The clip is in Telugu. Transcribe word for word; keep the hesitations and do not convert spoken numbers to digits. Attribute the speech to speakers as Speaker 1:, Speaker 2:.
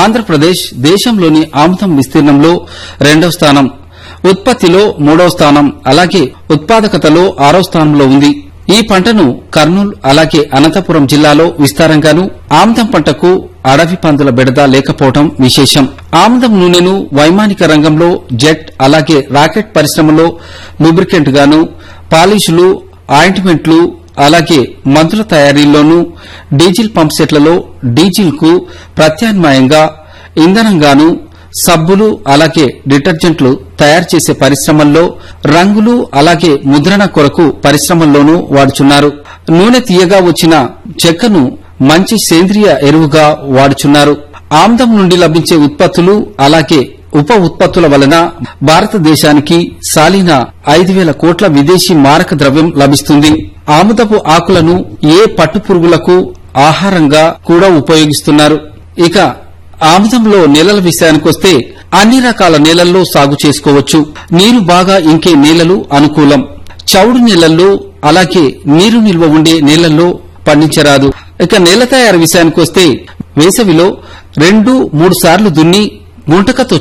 Speaker 1: ఆంధ్రప్రదేశ్ దేశంలోని ఆముదం విస్తీర్ణంలో రెండవ స్థానం, ఉత్పత్తిలో మూడవ స్థానం, అలాగే ఉత్పాదకతలో ఆరో స్థానంలో ఉంది. ఈ పంటను కర్నూలు అలాగే అనంతపురం జిల్లాలో విస్తారంగాను, ఆముదం పంటకు అడవి పందుల బెడద లేకపోవడం విశేషం. ఆముదం నూనెను వైమానిక రంగంలో జెట్ అలాగే రాకెట్ పరిశ్రమలో లూబ్రికెంట్ గాను, పాలిషులు, ఆయింట్మెంట్లు అలాగే మందుల తయారీలోనూ, డీజిల్ పంప్సెట్లలో డీజిల్ కు ప్రత్యామ్నాయంగా ఇంధనంగాను, సబ్బులు అలాగే డిటర్జెంట్లు తయారు చేసే పరిశ్రమల్లో, రంగులు అలాగే ముద్రణ కొరకు పరిశ్రమల్లోనూ వాడుచున్నారు. నూనె తీయగా వచ్చిన చెక్కను మంచి సేంద్రియ ఎరువుగా వాడుచున్నారు. ఆముదం నుండి లభించే ఉత్పత్తులు అలాగే ఉప ఉత్పత్తుల వలన భారతదేశానికి సాలీన ఐదు వేల కోట్ల విదేశీ మారక ద్రవ్యం లభిస్తుంది. ఆముదపు ఆకులను ఏ పట్టుపురుగులకు ఆహారంగా కూడా ఉపయోగిస్తున్నారు. ఇక ఆముదంలో నేలల విషయానికొస్తే అన్ని రకాల నేలల్లో సాగు చేసుకోవచ్చు. నీరు బాగా ఇంకే నేలలు అనుకూలం. చౌడు నేలల్లో అలాగే నీరు నిల్వ ఉండే నేలల్లో పండించరాదు. ఇక నేల తయారు విషయానికొస్తే వేసవిలో రెండు మూడు సార్లు దున్ని గుంటకతో